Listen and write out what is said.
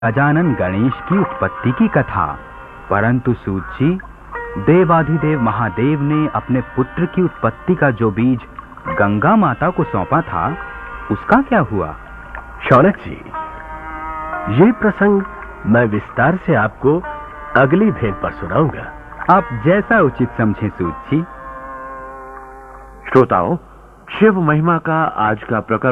गजानन गणेश की उत्पत्ति की कथा। परंतु सूत जी, देवाधिदेव महादेव ने अपने पुत्र की उत्पत्ति का जो बीज गंगा माता को सौंपा था, उसका क्या हुआ? शौनक जी, ये प्रसंग मैं विस्तार से आपको अगली भेंट पर सुनाऊंगा। आप जैसा उचित समझें सूत जी। श्रोताओं, शिव महिमा का आज का प्रकरण